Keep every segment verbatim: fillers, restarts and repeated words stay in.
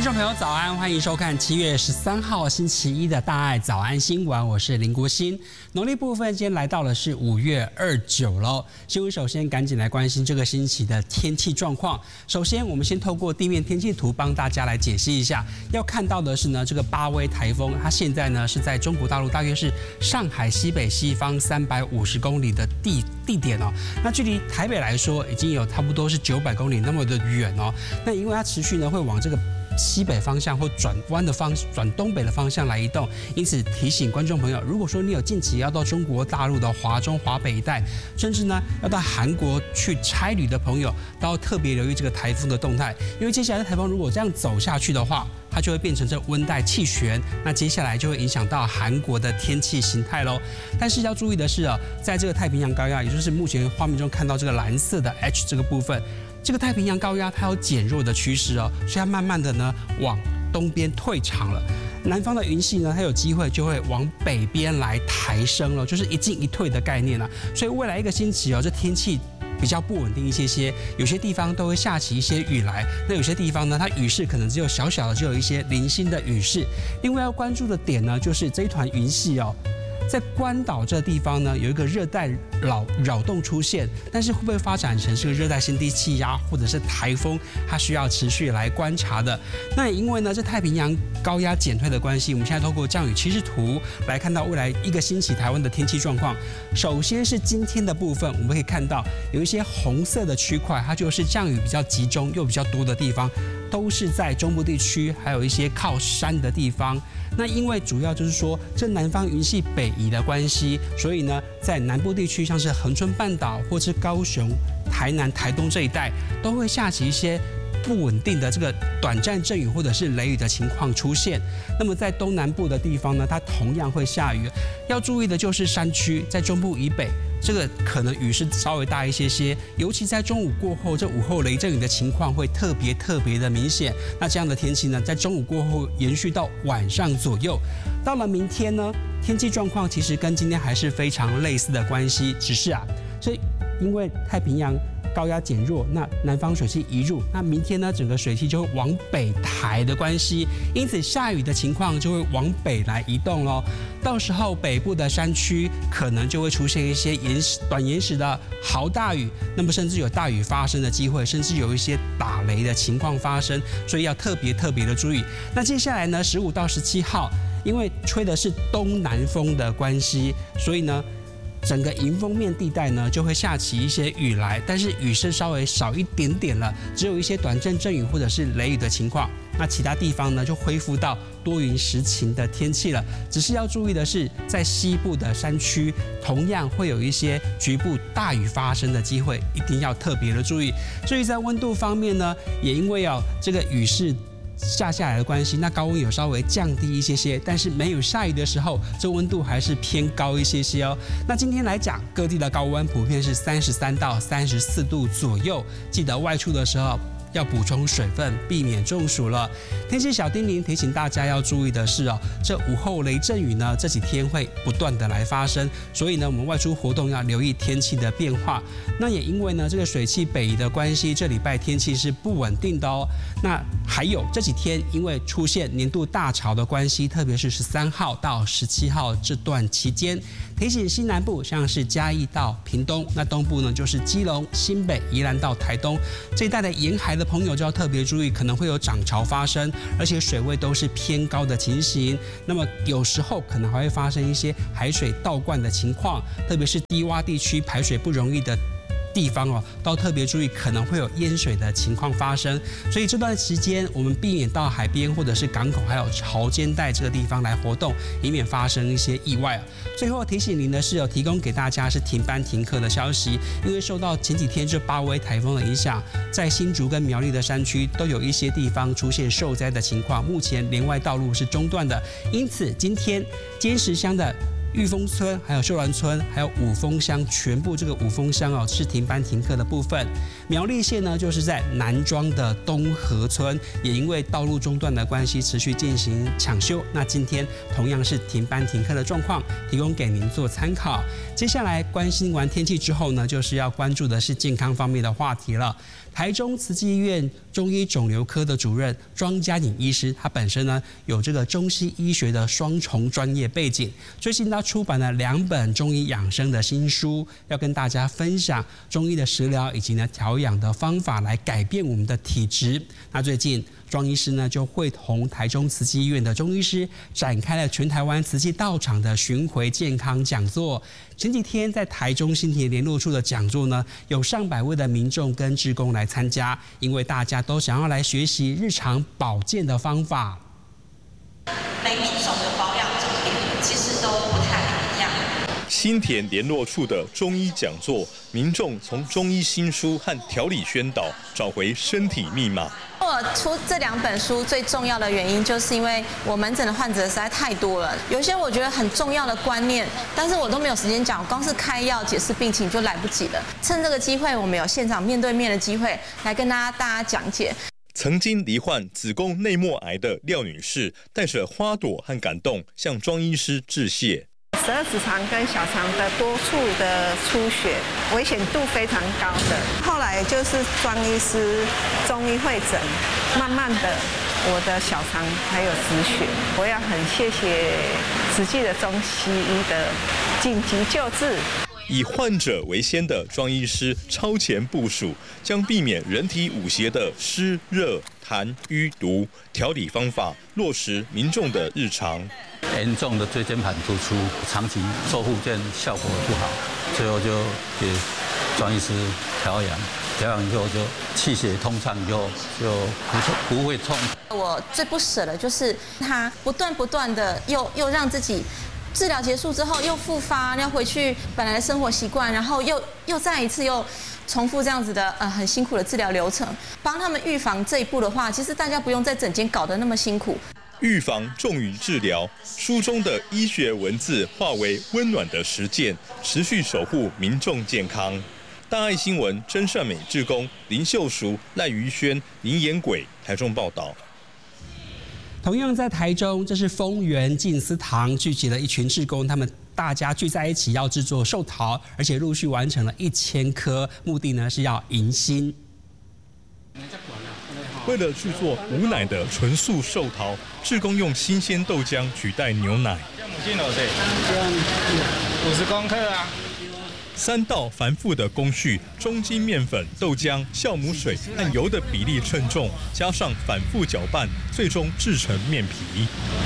众朋友早安，欢迎收看七月十三号星期一的大爱早安新闻，我是林国新。农历部分今天来到了是五月二九喽。新闻首先赶紧来关心这个星期的天气状况。首先，我们先透过地面天气图帮大家来解析一下。要看到的是呢，这个巴威台风，它现在呢是在中国大陆大约是上海西北西方三百五十公里的地地点哦。那距离台北来说，已经有差不多是九百公里那么的远哦。那因为它持续呢会往这个西北方向或转弯的方转东北的方向来移动，因此提醒观众朋友，如果说你有近期要到中国大陆的华中、华北一带，甚至呢要到韩国去差旅的朋友，都要特别留意这个台风的动态，因为接下来的台风如果这样走下去的话，它就会变成这温带气旋，那接下来就会影响到韩国的天气形态喽。但是要注意的是啊，在这个太平洋高压，也就是目前画面中看到这个蓝色的 H 这个部分。这个太平洋高压它有减弱的趋势哦，所以它慢慢的呢往东边退场了。南方的云系呢，它有机会就会往北边来抬升了，就是一进一退的概念啊。所以未来一个星期哦，这天气比较不稳定一些些，有些地方都会下起一些雨来。那有些地方呢，它雨势可能只有小小的，只有一些零星的雨势。另外要关注的点呢，就是这一团云系哦。在关岛这地方呢，有一个热带扰扰动出现，但是会不会发展成是个热带性低气压或者是台风，它需要持续来观察的。那也因为呢，这太平洋高压减退的关系，我们现在透过降雨趋势图来看到未来一个星期台湾的天气状况。首先是今天的部分，我们可以看到有一些红色的区块，它就是降雨比较集中又比较多的地方，都是在中部地区，还有一些靠山的地方。那因为主要就是说，这南方云系北移的关系，所以呢，在南部地区，像是恒春半岛或是高雄、台南、台东这一带，都会下起一些不稳定的这个短暂阵雨或者是雷雨的情况出现。那么在东南部的地方呢，它同样会下雨。要注意的就是山区，在中部以北，这个可能雨势稍微大一些些，尤其在中午过后，这午后雷阵雨的情况会特别特别的明显。那这样的天气呢，在中午过后延续到晚上左右。到了明天呢，天气状况其实跟今天还是非常类似的关系，只是啊，所以因为太平洋高压减弱，那南方水汽移入，那明天呢，整个水汽就会往北抬的关系，因此下雨的情况就会往北来移动喽。到时候北部的山区可能就会出现一些延时短延时的豪大雨，那么甚至有大雨发生的机会，甚至有一些打雷的情况发生，所以要特别特别的注意。那接下来呢，十五到十七号，因为吹的是东南风的关系，所以呢，整个迎风面地带呢就会下起一些雨来，但是雨势稍微少一点点了，只有一些短阵阵雨或者是雷雨的情况。那其他地方呢就恢复到多云时晴的天气了。只是要注意的是，在西部的山区同样会有一些局部大雨发生的机会，一定要特别的注意。至于在温度方面呢，也因为哦这个雨势下下来的关系，那高温有稍微降低一些些，但是没有下雨的时候，这温度还是偏高一些些哦。那今天来讲，各地的高温普遍是三十三到三十四度左右，记得外出的时候要补充水分，避免中暑了。天气小叮咛提醒大家要注意的是哦，这午后雷阵雨呢，这几天会不断的来发生，所以呢，我们外出活动要留意天气的变化。那也因为呢，这个水汽北移的关系，这礼拜天气是不稳定的哦。那还有这几天，因为出现年度大潮的关系，特别是十三号到十七号这段期间，提醒西南部像是嘉义到屏东，那东部呢就是基隆、新北、宜兰到台东这一带的沿海的朋友就要特别注意，可能会有涨潮发生，而且水位都是偏高的情形。那么有时候可能还会发生一些海水倒灌的情况，特别是低洼地区排水不容易的地方哦，都特别注意可能会有淹水的情况发生。所以这段时间我们避免到海边或者是港口还有潮间带这个地方来活动，以免发生一些意外。最后提醒您的是，有提供给大家是停班停课的消息，因为受到前几天这巴威台风的影响，在新竹跟苗栗的山区都有一些地方出现受灾的情况，目前连外道路是中断的，因此今天尖石乡的玉峰村、还有秀兰村、还有五峰乡，全部这个五峰乡哦是停班停课的部分。 苗栗县呢，就是在南庄的东河村，也因为道路中断的关系，持续进行抢修。那今天同样是停班停课的状况，提供给您做参考。接下来关心完天气之后呢，就是要关注的是健康方面的话题了。台中慈济医院中医肿瘤科的主任庄佳颖医师，他本身呢有这个中西医学的双重专业背景。最近他出版了两本中医养生的新书，要跟大家分享中医的食疗以及呢调养的方法，来改变我们的体质。那最近庄医师呢就会同台中慈济医院的中医师展开了全台湾慈济道场的巡回健康讲座。前几天在台中新田联络处的讲座呢，有上百位的民众跟志工来参加，因为大家都想要来学习日常保健的方法。 每民众的保养重点其实都不太一样。 新田联络处的中医讲座，民众从中医新书和调理宣导找回身体密码。 我出这两本书最重要的原因，就是因为我门诊的患者实在太多了，有些我觉得很重要的观念，但是我都没有时间讲，光是开药解释病情就来不及了。趁这个机会，我们有现场面对面的机会，来跟大家大家讲解。 曾经罹患子宫内膜癌的廖女士，带着花朵和感动向庄医师致谢。 十二指肠跟小肠的多处的出血，危险度非常高的。后来就是庄医师中医会诊，慢慢的我的小肠还有止血。我要很谢谢慈济的中西医的紧急救治。 以患者为先的庄医师超前部署，将避免人体五邪的湿热痰瘀毒调理方法落实民众的日常。 严重的椎间盘突出，长期做复健效果不好，最后就给庄医师调养，调养以后就气血通畅，以后就不不会痛。 我最不舍的就是他不断不断的又又让自己治疗结束之后又复发，要回去本来的生活习惯，然后又又再一次又重复这样子的呃很辛苦的治疗流程。帮他们预防这一步的话，其实大家不用在诊间搞得那么辛苦。 预防重于治疗，书中的医学文字化为温暖的实践，持续守护民众健康。大爱新闻真善美志工林秀淑、赖于轩、林延轨台中报道。 同样在台中，这是丰原静思堂聚集了一群志工，他们大家聚在一起要制作寿桃，而且陆续完成了一千颗，目的呢是要迎新。 为了制作无奶的纯素寿桃，志工用新鲜豆浆取代牛奶。 五十公克啊！ 三道繁复的工序，中筋面粉、豆浆、酵母水和油的比例称重，加上反复搅拌，最终制成面皮。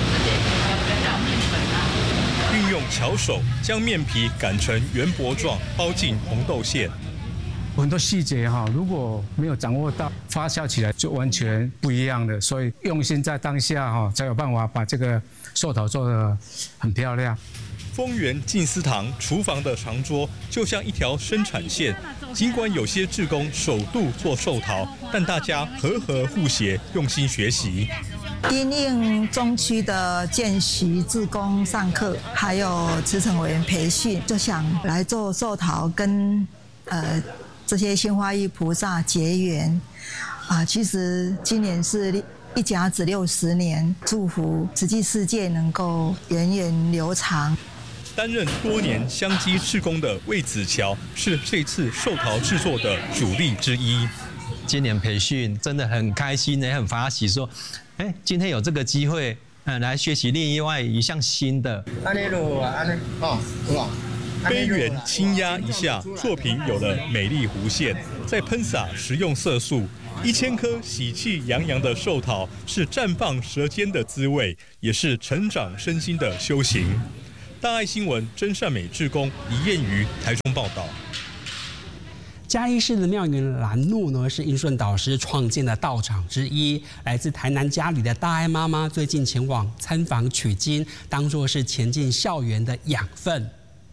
运用巧手将面皮擀成圆柏状，包进红豆馅。 很多细节哈，如果没有掌握到，发酵起来就完全不一样的。所以用心在当下哈，才有办法把这个寿桃做得很漂亮。 丰原静思堂厨房的长桌就像一条生产线，尽管有些志工首度做寿桃，但大家和和互协，用心学习。 因应中区的见习志工上课，还有慈诚委员培训，就想来做寿桃跟呃。这些鲜花艺菩萨结缘啊，其实今年是一甲子六十年，祝福慈济世界能够源远流长。 担任多年香积志工的魏子乔是这次寿桃制作的主力之一。 今年培训真的很开心，也很发喜，说，哎，今天有这个机会，嗯，来学习另外一项新的。 安尼咯，安尼哦，有啊。 杯缘轻压一下，作品有了美丽弧线，再喷洒食用色素。一千颗喜气洋洋的寿桃，是绽放舌尖的滋味，也是成长身心的修行。大爱新闻真善美志工李燕瑜台中报道。 嘉义市的妙云兰路呢，是英顺导师创建的道场之一。来自台南家里的大爱妈妈，最近前往参访取经，当作是前进校园的养分。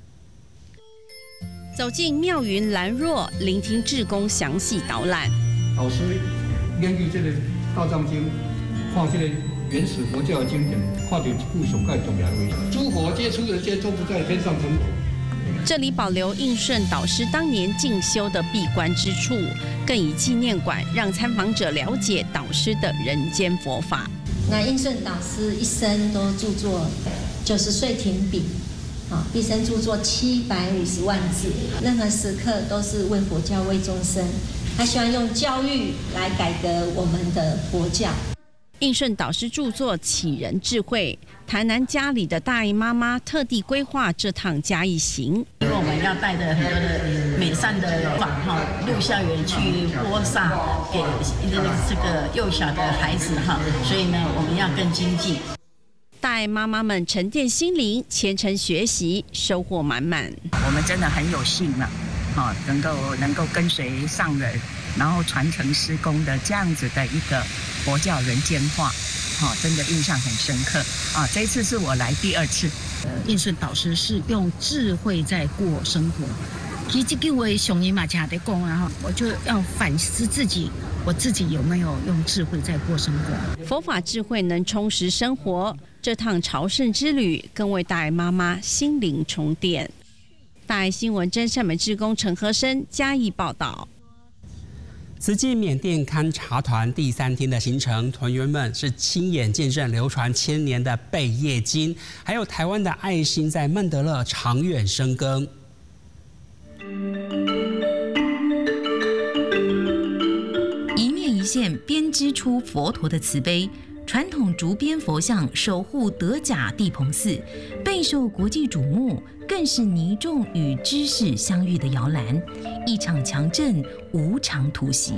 走进妙云兰若，聆听志工详细导览。 老师根据这个《道藏经》，看这个原始佛教的经典，看到一部上盖重要的位置。诸佛皆出人间，都不在天上成佛。 这里保留应顺导师当年进修的闭关之处，更以纪念馆让参访者了解导师的人间佛法。 那应顺导师一生都著作九十岁停笔，啊，一生著作七百五十万字，任何时刻都是为佛教为众生。他希望用教育来改革我们的佛教。 应顺导师著作启人智慧，台南家里的大姨妈妈特地规划这趟嘉义行， 因为我们要带着很多的美善的法哈入校园去播撒给这个幼小的孩子哈，所以呢，我们要更精进。 大姨妈妈们沉淀心灵，虔诚学习，收获满满。 我们真的很有幸了，哦，能够能够跟随上人，然后传承师公的这样子的一个佛教人间化，哦，真的印象很深刻啊！这一次是我来第二次。 呃，应顺导师是用智慧在过生活。其实这句话上人嘛常在讲啊，哈，我就要反思自己，我自己有没有用智慧在过生活？ 佛法智慧能充实生活，这趟朝圣之旅更为大爱妈妈心灵充电。大爱新闻真善美志工陈和生嘉义报道。 慈济缅甸勘察团第三天的行程，团员们是亲眼见证流传千年的贝叶经，还有台湾的爱心在曼德勒长远深耕。 一面一线编织出佛陀的慈悲。传统竹编佛像守护德甲地棚寺，备受国际瞩目，更是尼众与知识相遇的摇篮。一场强震无常突袭，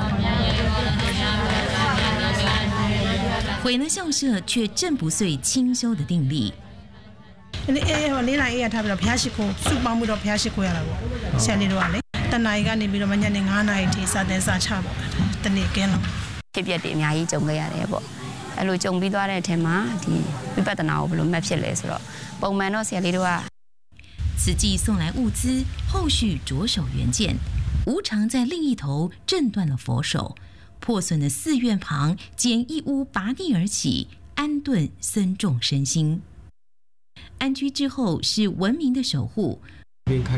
毁了校舍却震不碎清修的定力。 你哎，你来也他不了偏西苦，苏邦不了偏西苦呀了我，现在都话嘞，但那一个你比如说人家俺那一天三点三差不，等你给了。 特别點များကြီး中嘅ရတယ်ပေါ့အဲ့လို中ပြီးသွားတဲ့အထက်မှာဒီဝိပဿနာကိုဘယ်လိုမှတ်ဖြစ်လဲဆိုတော့ပုံမှန်တော့ဆရာလေးတို့က慈济送来物资，后续着手援建。无常在另一头震断了佛手，破损的寺院旁捡一屋拔地而起，安顿僧众身心。安居之后是文明的守护。 边开始。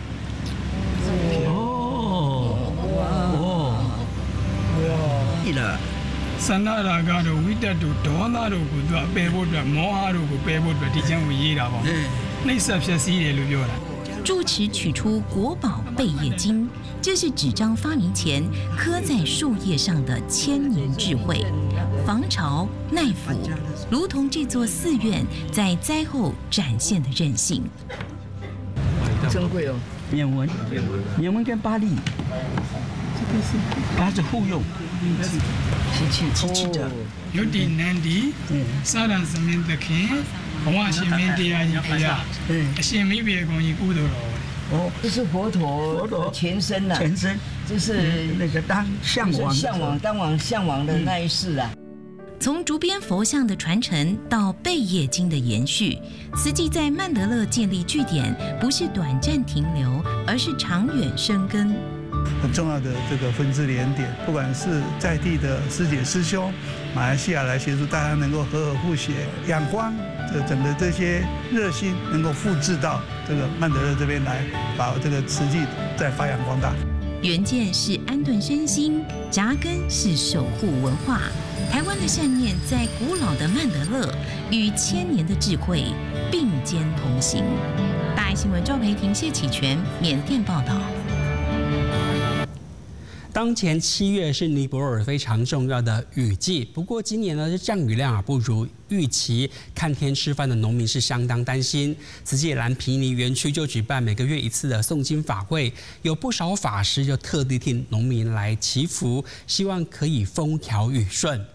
ဆန္ဒရာကတော့ဝိတ္တတို့ဒေါသတို့ကိုသူကပယ်ဖို့အတွက်မောဟတို့ကိုပယ်ဖို့အတွက်ဒီကျမ်းကိုရေးတာပေါ့နှိမ့်ဆက်ဖြစ်စည်းတယ်လို့ပြောတာ住持取出国宝贝叶经，这是纸张发明前刻在树叶上的千年智慧，防潮耐腐，如同这座寺院在灾后展现的韧性。 珍贵哦，缅文，缅文跟巴利，这个是它是互用。 机器机器的，有点难的。萨拉上面的看，我前面的啊一批啊，前面别讲一骨头了。 哦，这是佛陀佛陀前身呐，前身就是那个当向往向往当往向往的那一世啊。 从竹编佛像的传承到贝叶经的延续，慈济在曼德勒建立据点，不是短暂停留，而是长远深耕。 很重要的这个分支连点，不管是在地的师姐师兄，马来西亚来协助大家能够和和互协，阳光，这整个这些热心能够复制到这个曼德勒这边来，把这个慈济再发扬光大。 原件是安顿身心，扎根是守护文化。台湾的善念在古老的曼德勒与千年的智慧并肩同行。大爱新闻赵培婷、谢启全缅甸报道。 当前七月是尼泊尔非常重要的雨季，不过今年呢，降雨量啊不如预期，看天吃饭的农民是相当担心。慈济蓝毗尼园区就举办每个月一次的诵经法会，有不少法师就特地替农民来祈福，希望可以风调雨顺。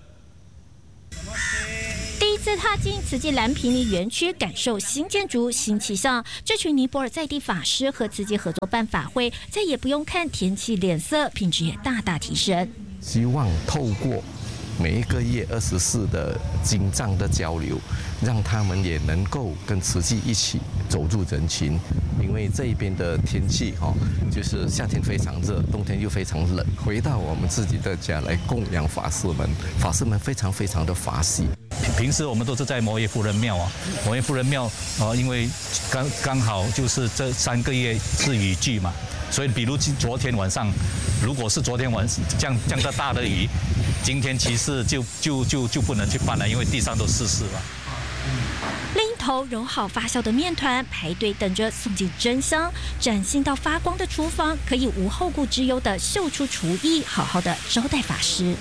第一次踏进慈济蓝毗尼园区，感受新建筑、新气象。这群尼泊尔在地法师和慈济合作办法会，再也不用看天气脸色，品质也大大提升。 希望透过每一个月二十四的经藏的交流，让他们也能够跟慈济一起走入人群。因为这边的天气哈，就是夏天非常热，冬天又非常冷。回到我们自己的家来供养法师们，法师们非常非常的法喜。 平时我们都是在摩耶夫人庙啊，摩耶夫人庙呃，因为刚刚好就是这三个月是雨季嘛，所以比如昨天晚上，如果是昨天晚上降降到大的雨，今天其实就就就就不能去办了，因为地上都湿湿了。 另一头揉好发酵的面团，排队等着送进蒸箱，崭新到发光的厨房，可以无后顾之忧地秀出厨艺，好好的招待法师。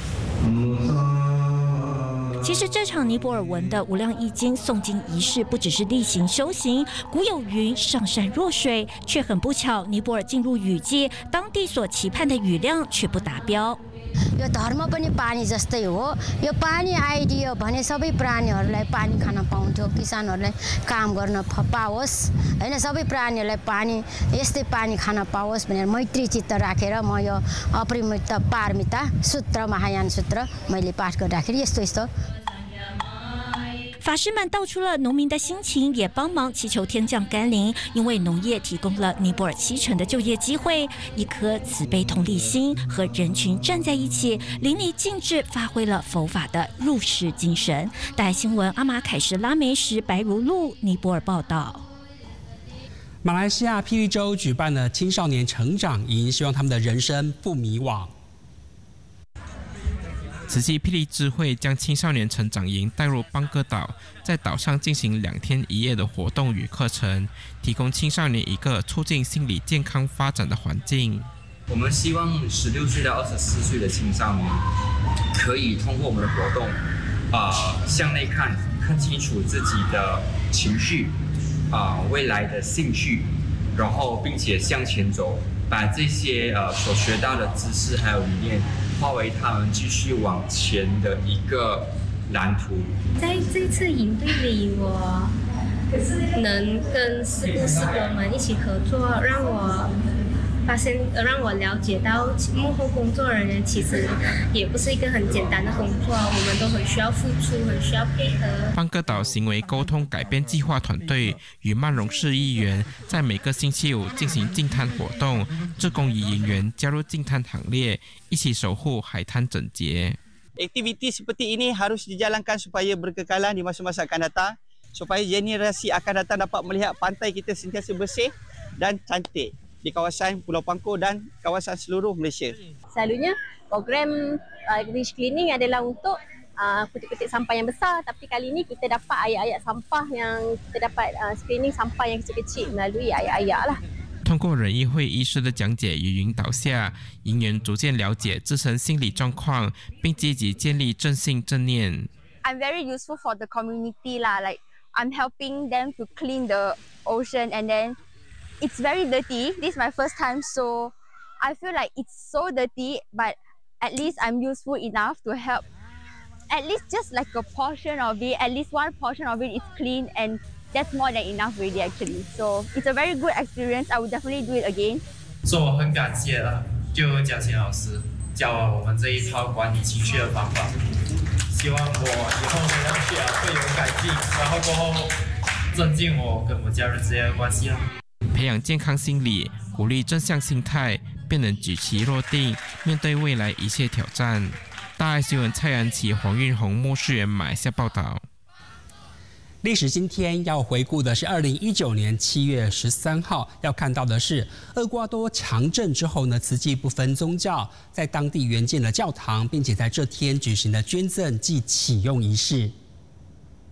其实这场尼泊尔文的无量易经诵经仪式，不只是例行修行。古有云：上善若水，却很不巧，尼泊尔进入雨季，当地所期盼的雨量却不达标。 यो धर्म पनि पानी जस्तै हो यो पानी आइदियो भने सबै प्राणीहरूलाई पानी खान पाउँथ्यो किसानहरूलाई काम गर्न पाओस् हैन सबै प्राणीहरूलाई पानी यस्तै पानी खान पाओस् भनेर मैत्री चित्त राखेर म यो अपरिमित पारमिता सूत्र महायान सूत्र मैले पाठ गरिराखेर यस्तो यस्तो 法师们道出了农民的心情，也帮忙祈求天降甘霖，因为农业提供了尼泊尔七成的就业机会。一颗慈悲同理心和人群站在一起，淋漓尽致发挥了佛法的入世精神。大爱新闻阿马凯什拉梅什白如露尼泊尔报道。 马来西亚霹雳州举办了青少年成长营，希望他们的人生不迷惘。 慈济霹雳智慧将青少年成长营带入邦哥岛，在岛上进行两天一夜的活动与课程，提供青少年一个促进心理健康发展的环境。 我们希望十六岁到二十四岁的青少年可以通过我们的活动，啊、呃，向内看，看清楚自己的情绪，啊、呃，未来的兴趣，然后并且向前走，把这些呃所学到的知识还有理念。化为他们继续往前的一个蓝图。 在这次营队里，我能跟师姑师伯们一起合作，让我发现，让我了解到幕后工作人员其实也不是一个很简单的工作，我们都很需要付出，很需要配合。 邦哥岛行为沟通改变计划团队与曼荣市议员在每个星期五进行净滩活动，志工与营员加入净滩行列，一起守护海滩整洁。 Aktiviti seperti ini harus dijalankan supaya berkekalan di masa-masa akan datang, supaya generasi akan datang dapat melihat pantai kita sentiasa bersih dan cantik di kawasan Pulau Pangkor dan kawasan seluruh Malaysia. Selalunya program uh, beach cleaning adalah untuk uh, petik-petik sampah yang besar, tapi kali ini kita dapat ayak-ayak sampah yang kita dapat uh, screening sampah yang kecil-kecil melalui ayak-ayak lah. 通过仁义会医师的讲解与引导下，营员逐渐了解自身心理状况，并积极建立正信正念。 I'm very useful for the community lah. Like I'm helping them to clean the ocean, and then it's very dirty. This is my first time, so I feel like it's so dirty. But at least I'm useful enough to help. At least just like a portion of it, at least one portion of it is clean and. That's more than enough already actually. So it's a very good experience. I would definitely do it again. 所以我很感谢了，就嘉欣老师教了我们这一套管理情绪的方法。希望我以后的东西啊会有改进，然后过后增进我跟我家人之间的关系了。 培养健康心理，鼓励正向心态，便能举棋若定，面对未来一切挑战。大爱新闻蔡安琪、黄运宏、莫世元马来西亚报道。 历史今天要回顾的是二零一九年七月十三号，要看到的是厄瓜多强震之后呢，慈济不分宗教，在当地援建了教堂，并且在这天举行了捐赠暨启用仪式。